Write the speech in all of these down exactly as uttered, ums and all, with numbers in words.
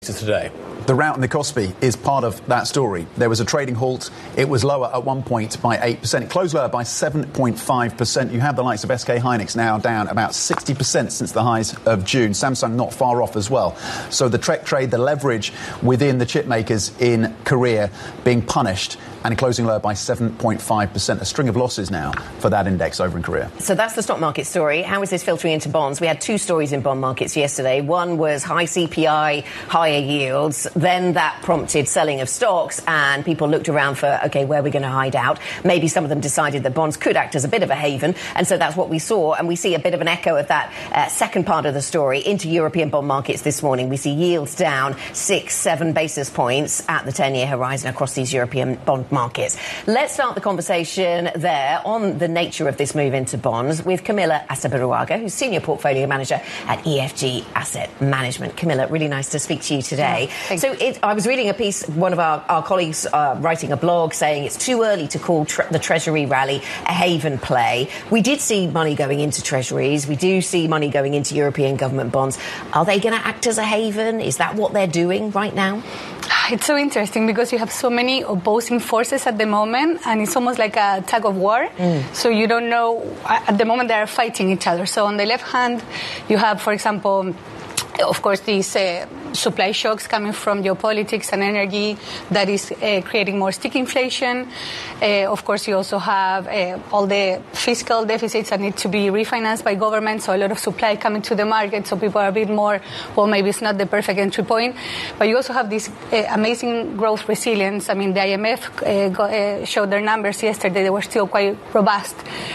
Today. The rout in the Kospi is part of that story. There was a trading halt. It was lower at one point by eight percent. It closed lower by seven point five percent. You have the likes of S K Hynix now down about sixty percent since the highs of June. Samsung not far off as well. So the Trek trade, the leverage within the chip makers in Korea being punished and closing lower by seven point five percent. A string of losses now for that index over in Korea. So that's the stock market story. How is this filtering into bonds? We had two stories in bond markets yesterday. One was high C P I, higher yields. Then that prompted selling of stocks and people looked around for, OK, where are we going to hide out? Maybe some of them decided that bonds could act as a bit of a haven. And so that's what we saw. And we see a bit of an echo of that uh, second part of the story into European bond markets this morning. We see yields down six, seven basis points at the ten-year horizon across these European bond markets. Let's start the conversation there on the nature of this move into bonds with Camilla Astaburuaga, who's Senior Portfolio Manager at E F G Asset Management. Camilla, really nice to speak to you today. Yeah, so it, I was reading a piece, one of our, our colleagues uh, writing a blog saying it's too early to call tre- the Treasury rally a haven play. We did see money going into Treasuries. We do see money going into European government bonds. Are they going to act as a haven? Is that what they're doing right now? It's so interesting because you have so many opposing forces at the moment, and it's almost like a tug of war. Mm. So you don't know, at the moment they are fighting each other. So on the left hand, you have, for example, of course, these uh, supply shocks coming from geopolitics and energy that is uh, creating more sticky inflation. Uh, of course, you also have uh, all the fiscal deficits that need to be refinanced by government, so a lot of supply coming to the market, so people are a bit more, well, maybe it's not the perfect entry point. But you also have this uh, amazing growth resilience. I mean, the I M F uh, go, uh, showed their numbers yesterday. They were still quite robust.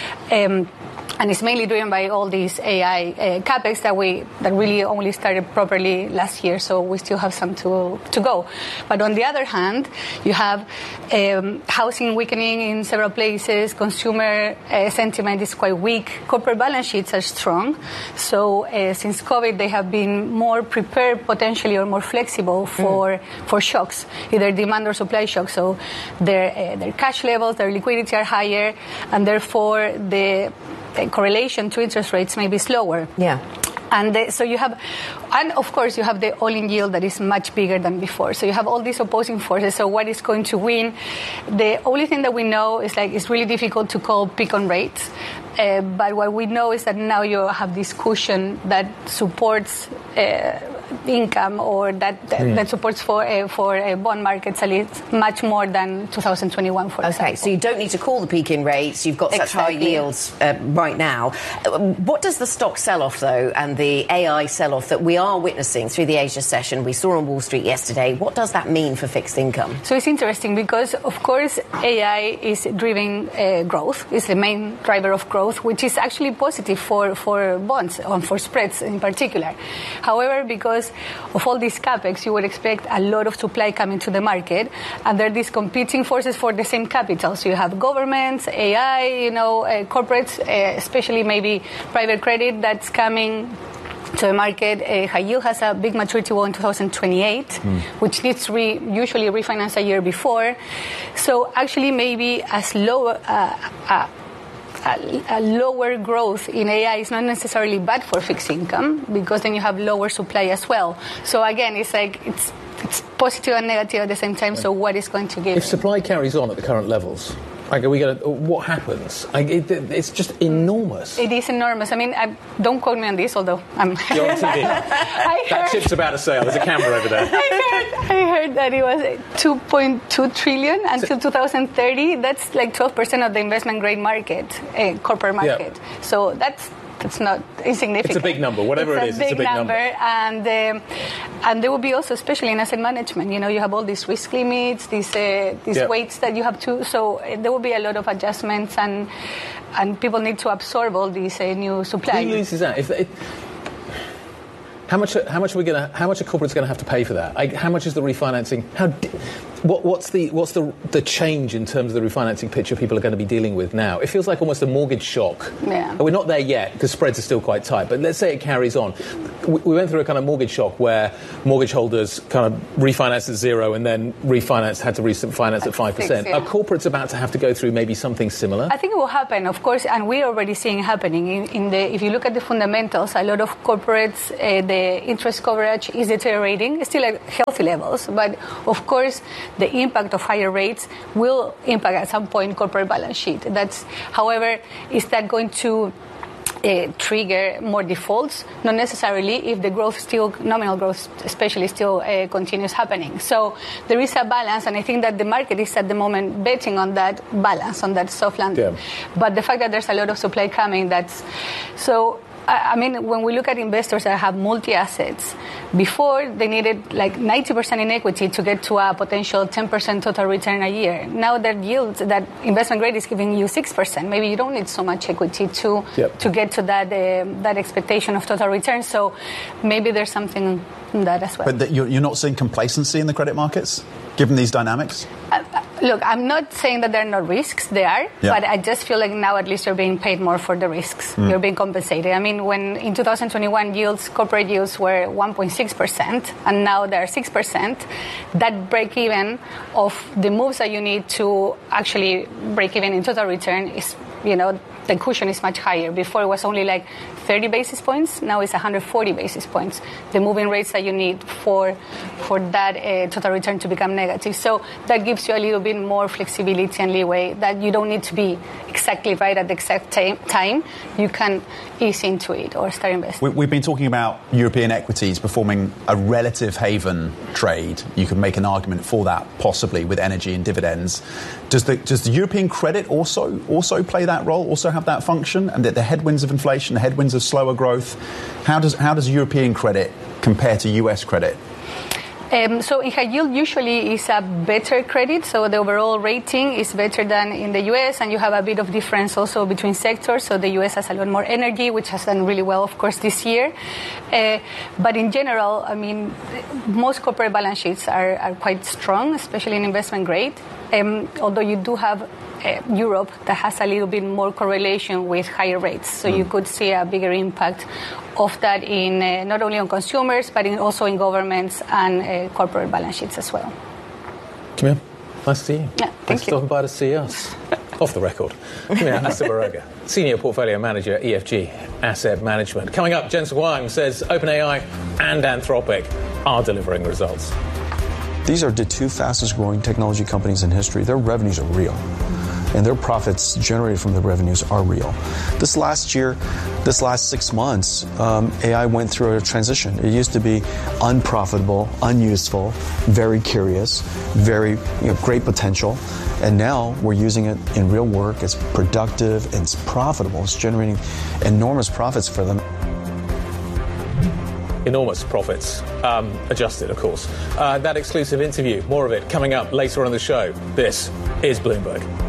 Um, And it's mainly driven by all these A I uh, capex that we that really only started properly last year. So we still have some to to go. But on the other hand, you have um, housing weakening in several places. Consumer uh, sentiment is quite weak. Corporate balance sheets are strong. So uh, since COVID, they have been more prepared potentially or more flexible for mm. for shocks, either demand or supply shocks. So their uh, their cash levels, their liquidity are higher, and therefore the correlation to interest rates may be slower. Yeah. And the, so you have, and of course you have the all-in yield that is much bigger than before. So you have all these opposing forces. So what is going to win? The only thing that we know is like it's really difficult to call peak on rates. Uh, but what we know is that now you have this cushion that supports uh, income or that that, mm. that supports for uh, for uh, bond markets at least much more than two thousand twenty-one, for okay, example. Okay, so you don't need to call the peak in rates. You've got such exactly. high yields uh, right now. What does the stock sell-off, though, and the A I sell-off that we are witnessing through the Asia session, we saw on Wall Street yesterday, what does that mean for fixed income? So it's interesting because, of course, A I is driving uh, growth. It's the main driver of growth, which is actually positive for, for bonds and for spreads in particular. However, because of all these capex, you would expect a lot of supply coming to the market, and there are these competing forces for the same capital. So you have governments, A I, you know, uh, corporates, uh, especially maybe private credit that's coming to the market. Uh, high yield has a big maturity wall in two thousand twenty-eight, mm. which needs re- usually refinanced a year before. So actually maybe as low uh, uh, A, a lower growth in A I is not necessarily bad for fixed income because then you have lower supply as well. So again, it's like it's it's positive and negative at the same time. So what is going to give? If supply carries on at the current levels, like, are we going to, what happens? Like, it, it's just enormous. It is enormous. I mean, I, don't quote me on this, although I'm. You're on T V. That ship's about to sail. There's a camera over there. I heard, I heard that it was two point two trillion until two thousand thirty. That's like twelve percent of the investment grade market, uh, corporate market. Yeah. So that's. It's not insignificant. It's a big number, whatever it's it is. A it's a big number, number. and um, and there will be also, especially in asset management. You know, you have all these risk limits, these uh, these yeah. weights that you have to. So uh, there will be a lot of adjustments, and and people need to absorb all these uh, new supply. Who loses that? If it, how much? How much are we going to? How much are corporates going to have to pay for that? Like, how much is the refinancing? How? What, what's the what's the the change in terms of the refinancing picture people are going to be dealing with now? It feels like almost a mortgage shock. Yeah. We're not there yet because spreads are still quite tight. But let's say it carries on. We, we went through a kind of mortgage shock where mortgage holders kind of refinanced at zero and then refinanced had to refinance at five percent. Yeah. Are corporates about to have to go through maybe something similar? I think it will happen, of course, and we're already seeing happening. In, in the if you look at the fundamentals, a lot of corporates, uh, the interest coverage is deteriorating. It's still at healthy levels, but of course, the impact of higher rates will impact at some point corporate balance sheet. That's, however, is that going to uh, trigger more defaults? Not necessarily if the growth still, nominal growth especially, still uh, continues happening. So there is a balance, and I think that the market is at the moment betting on that balance, on that soft landing. Yeah. But the fact that there's a lot of supply coming, that's so. I mean, when we look at investors that have multi-assets, before they needed like ninety percent in equity to get to a potential ten percent total return a year. Now that yields, that investment grade is giving you six percent. Maybe you don't need so much equity to yep. to get to that uh, that expectation of total return. So maybe there's something in that as well. But the, you're, you're not seeing complacency in the credit markets, given these dynamics? Uh, Look, I'm not saying that there are no risks. There are, yeah. but I just feel like now at least you're being paid more for the risks. Mm. You're being compensated. I mean, when in two thousand twenty-one yields, corporate yields were one point six percent, and now they're six percent. That break even of the moves that you need to actually break even in total return is, you know, the cushion is much higher. Before it was only like thirty basis points. Now it's one hundred forty basis points. The moving rates that you need for for that uh, total return to become negative. So that gives you a little bit more flexibility and leeway that you don't need to be exactly right at the exact time. You can ease into it or start investing. We've been talking about European equities performing a relative haven trade. You could make an argument for that, possibly, with energy and dividends. Does the does the European credit also also play that role, also have that function? And that the headwinds of inflation, the headwinds of slower growth, how does how does European credit compare to U S credit? Um, so in high yield usually is a better credit, so the overall rating is better than in the U S, and you have a bit of difference also between sectors. So the U S has a lot more energy, which has done really well, of course, this year. Uh, but in general, I mean, most corporate balance sheets are, are quite strong, especially in investment grade. Um, although you do have uh, Europe that has a little bit more correlation with higher rates. So mm. you could see a bigger impact of that in uh, not only on consumers, but in also in governments and uh, corporate balance sheets as well. Come here. Nice to see you. Yeah, Thanks thank for you. stopping by to see us. Off the record. Come here, Asta Barraga, Senior Portfolio Manager at E F G Asset Management. Coming up, Jensen Huang says OpenAI and Anthropic are delivering results. These are the two fastest growing technology companies in history. Their revenues are real, and their profits generated from the revenues are real. This last year, this last six months, um, A I went through a transition. It used to be unprofitable, unuseful, very curious, very you know, great potential. And now we're using it in real work. It's productive, it's profitable, it's generating enormous profits for them. Enormous profits, um, adjusted, of course. Uh, that exclusive interview, more of it coming up later on the show. This is Bloomberg.